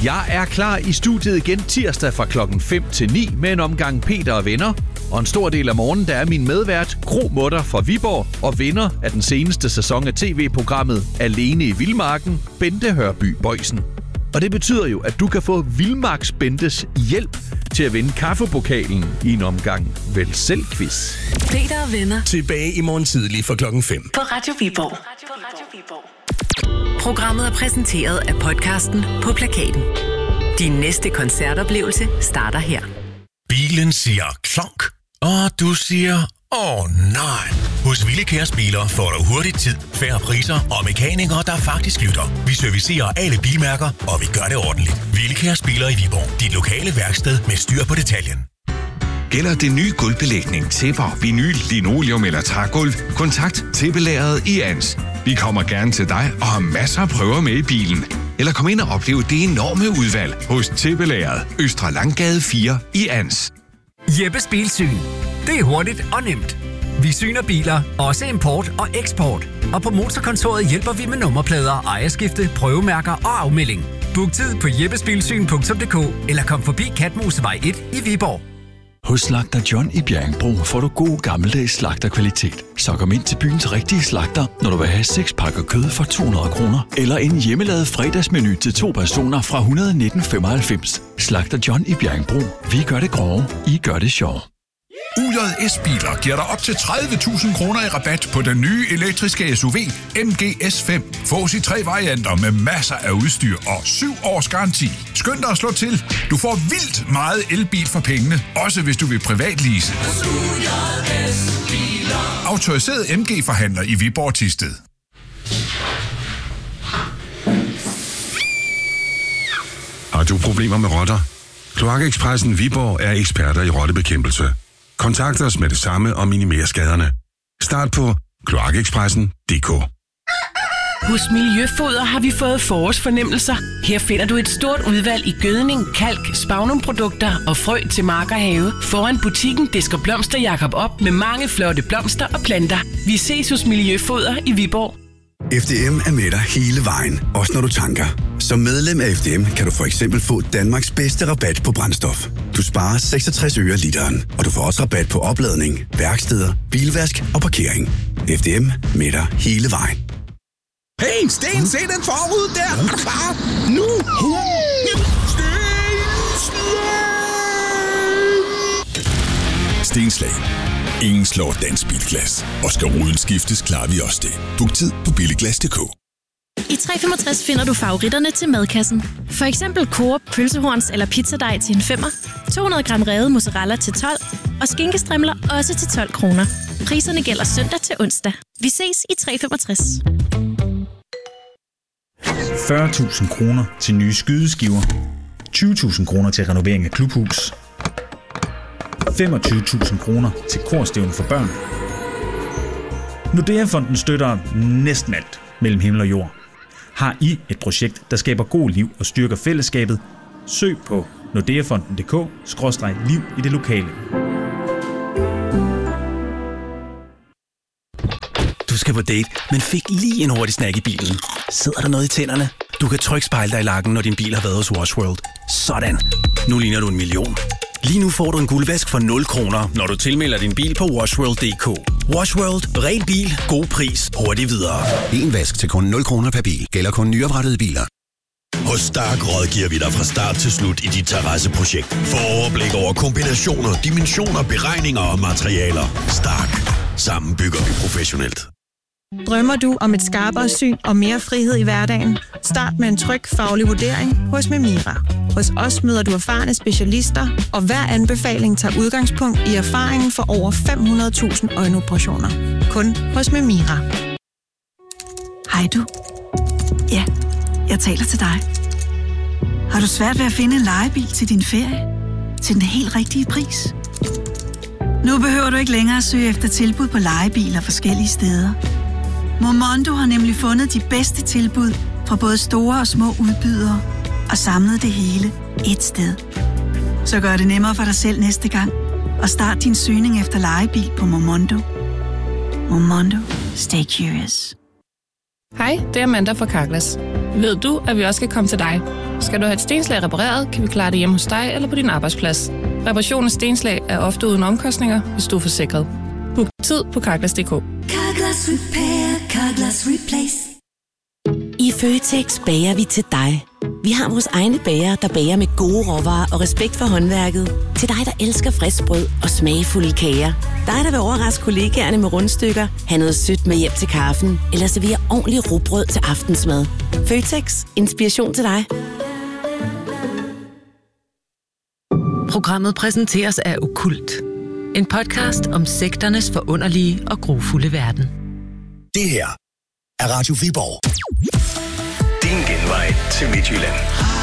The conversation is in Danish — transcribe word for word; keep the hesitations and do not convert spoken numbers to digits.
Jeg er klar i studiet igen tirsdag fra klokken fem til ni med en omgang Peter og venner. Og en stor del af morgenen, der er min medvært, Gro Mutter fra Viborg, og vinder af den seneste sæson af tv-programmet Alene i Vildmarken, Bente Hørby Boysen. Og det betyder jo, at du kan få Vildmarks Bentes hjælp til at vinde kaffepokalen i en omgang Vel Selv-quiz. Peter og venner. Tilbage i morgen tidlig fra klokken fem. På Radio Viborg. Programmet er præsenteret af podcasten På Plakaten. Din næste koncertoplevelse starter her. Bilen siger klonk, og du siger åh nej. Hos Villecars Biler får du hurtigt tid, færre priser og mekanikere, der faktisk lytter. Vi servicerer alle bilmærker, og vi gør det ordentligt. Villecars Biler i Viborg. Dit lokale værksted med styr på detaljen. Gælder det ny gulvbelægning, tæpper, vinyl, linoleum eller trægulv? Kontakt tæppelageret i Ans. Vi kommer gerne til dig og har masser af prøver med i bilen. Eller kom ind og opleve det enorme udvalg hos tæppelageret Østre Langgade fire i Ans. Jeppes Bilsyn. Det er hurtigt og nemt. Vi syner biler, også import og eksport. Og på Motorkontoret hjælper vi med nummerplader, ejerskifte, prøvemærker og afmelding. Book tid på jeppesbilsyn punktum d k eller kom forbi Katmosevej et i Viborg. Hos Slagter John i Bjerringbro får du god gammeldags slagterkvalitet. Så kom ind til byens rigtige slagter, når du vil have seks pakker kød for to hundrede kroner. Eller en hjemmelavet fredagsmenu til to personer fra et hundrede nitten femoghalvfems. Slagter John i Bjerringbro. Vi gør det grove, I gør det sjov. U J S-biler giver dig op til tredive tusind kroner i rabat på den nye elektriske S U V M G S fem. Fås i tre varianter med masser af udstyr og syv års garanti. Skynd dig at slå til. Du får vildt meget elbil for pengene, også hvis du vil privatlease. Autoriseret M G-forhandler i Viborg Thisted. Har du problemer med rotter? Kloakekspressen Viborg er eksperter i rottebekæmpelse. Kontakt os med det samme og minimer skaderne. Start på kloakekspressen punktum d k. Hos Miljøfoder har vi fået forårsfornemmelser. Her finder du et stort udvalg i gødning, kalk, spagnumprodukter og frø til mark og have. Foran butikken disker Blomster Jakob op med mange flotte blomster og planter. Vi ses hos Miljøfoder i Viborg. F D M er med dig hele vejen, også når du tanker. Som medlem af F D M kan du for eksempel få Danmarks bedste rabat på brændstof. Du sparer seksogtres øre literen, og du får også rabat på opladning, værksteder, bilvask og parkering. F D M med dig hele vejen. Hey, Sten, se den forud der! Er du klar? Nu! Stenslag. Ingen slår dansk bilglas. Og skal ruden skiftes, klarer vi også det. Book tid på billiglas punktum d k. I tre komma femogtres finder du favoritterne til madkassen. For eksempel Coop pølsehorns eller pizzadej til en femmer, to hundrede gram revet mozzarella til tolv og skinkestrimler også til tolv kroner. Priserne gælder søndag til onsdag. Vi ses i tre komma femogtres. fyrre tusind kroner til nye skydeskiver, tyve tusind kroner til renovering af klubhus, femogtyve tusind kroner til korstævne for børn. Nordea-fonden støtter næsten alt mellem himmel og jord. Har I et projekt, der skaber god liv og styrker fællesskabet? Søg på nordeafonden punktum d k skråstreg liv i det lokale. Du skal på date, men fik lige en hurtig snack i bilen. Sidder der noget i tænderne? Du kan trykke spejl dig i lakken, når din bil har været hos Wash World. Sådan. Nu ligner du en million. Lige nu får du en guldvask for nul kroner, når du tilmelder din bil på washworld punktum d k. Wash World. Ren bil. God pris. Hurtigt videre. En vask til kun nul kroner per bil. Gælder kun nyoprettede biler. Hos Stark rådgiver vi dig fra start til slut i dit terrasseprojekt. Få overblik over kombinationer, dimensioner, beregninger og materialer. Stark. Sammen bygger vi professionelt. Drømmer du om et skarpere syn og mere frihed i hverdagen? Start med en tryg faglig vurdering hos Memira. Hos os møder du erfarne specialister, og hver anbefaling tager udgangspunkt i erfaringen for over fem hundrede tusind øjenoperationer. Kun hos Memira. Hej du. Ja, jeg taler til dig. Har du svært ved at finde en lejebil til din ferie? Til den helt rigtige pris? Nu behøver du ikke længere at søge efter tilbud på lejebiler forskellige steder. Momondo har nemlig fundet de bedste tilbud fra både store og små udbydere og samlet det hele ét sted. Så gør det nemmere for dig selv næste gang og start din søgning efter lejebil på Momondo. Momondo. Stay curious. Hej, det er Amanda fra Carglass. Ved du, at vi også skal komme til dig? Skal du have et stenslag repareret, kan vi klare det hjemme hos dig eller på din arbejdsplads. Reparation af stenslag er ofte uden omkostninger, hvis du er forsikret. Book tid på Carglass punktum d k. Carglass Repair, Carglass Replace. I Føtex bager vi til dig. Vi har vores egne bager, der bager med gode råvarer og respekt for håndværket. Til dig, der elsker frisk brød og smagfulde kager. Dig, der vil overraske kollegaerne med rundstykker, have noget sødt med hjem til kaffen, eller servere ordentligt rugbrød til aftensmad. Føtex. Inspiration til dig. Programmet præsenteres af Okkult. En podcast om sekternes forunderlige og grufulde verden. Det her er Radio Viborg. Din genvej til Midtjylland.